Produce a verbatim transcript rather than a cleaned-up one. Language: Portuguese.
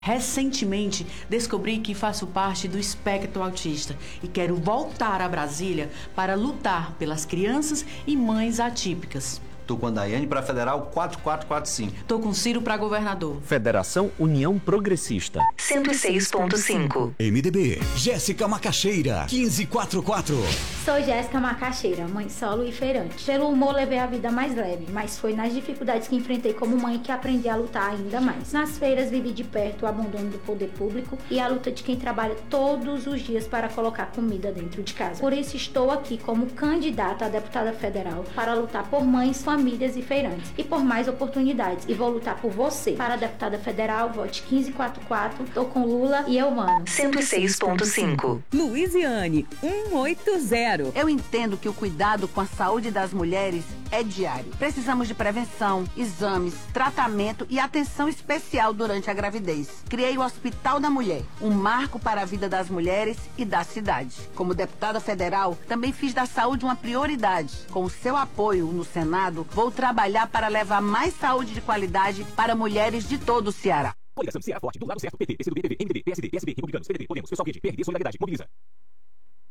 Recentemente, descobri que faço parte do espectro autista e quero voltar a Brasília para lutar pelas crianças e mães atípicas. Tô com a Daiane para Federal quatro quatro quatro cinco. Tô com Ciro para governador. Federação União Progressista. cento e seis ponto cinco. M D B. Jéssica Macaxeira, quinze quarenta e quatro. Sou Jéssica Macaxeira, mãe solo e feirante. Pelo humor levei a vida mais leve, mas foi nas dificuldades que enfrentei como mãe que aprendi a lutar ainda mais. Nas feiras vivi de perto o abandono do poder público e a luta de quem trabalha todos os dias para colocar comida dentro de casa. Por isso estou aqui como candidata a deputada federal para lutar por mães, famílias e feirantes e por mais oportunidades. E vou lutar por você. Para a deputada federal, vote quinze quarenta e quatro. Tô com Lula e Eumano. cento e seis ponto cinco. Luiziane, cento e oitenta. Eu entendo que o cuidado com a saúde das mulheres é diário. Precisamos de prevenção, exames, tratamento e atenção especial durante a gravidez. Criei o Hospital da Mulher, um marco para a vida das mulheres e da cidade. Como deputada federal, também fiz da saúde uma prioridade. Com o seu apoio no Senado, vou trabalhar para levar mais saúde de qualidade para mulheres de todo o Ceará. Coligação Ceará Forte, do lado certo, P T, P C do B, P V, M D B, P S D, P S B, Republicanos, P D T, Podemos, Pessoal Rede, P R D, Solidariedade, Mobiliza.